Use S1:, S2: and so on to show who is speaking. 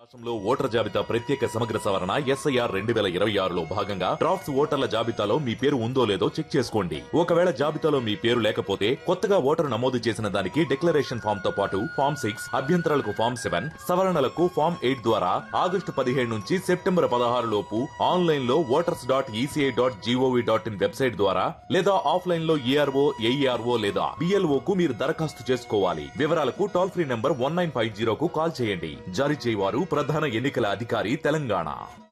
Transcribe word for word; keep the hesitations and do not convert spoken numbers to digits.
S1: రాష్ట్రంలో ఓటర్ జాబితా ప్రత్యేక సమగ్ర సవరణ ఎస్ఐఆర్ రెండు వేల ఇరవై ఆరులో భాగంగా డ్రాఫ్ట్స్ ఓటర్ల జాబితాలో మీ పేరు ఉందో లేదో చెక్ చేసుకోండి. ఒకవేళ జాబితాలో మీ పేరు లేకపోతే కొత్తగా ఓటరు నమోదు చేసిన దానికి డిక్లరేషన్ ఫామ్ తో పాటు ఫామ్ సిక్స్ అభ్యంతరాలకు ఫామ్ సెవెన్ సవరణలకు ఫామ్ ఎయిట్ ద్వారా ఆగస్టు పదిహేడు నుంచి సెప్టెంబర్ పదహారు లోపు ఆన్లైన్ లో voters dot ECI dot GOV dot in website ద్వారా లేదా ఆఫ్లైన్ లో ఈఆర్ఓ ఏఈఆర్ఓ లేదా బిఎల్ఓ కు మీరు దరఖాస్తు చేసుకోవాలి. వివరాలకు toll free number one nine five zero కు కాల్ చేయండి. జారీ చేయవారు ప్రధాన ఎన్నికల అధికారి తెలంగాణ.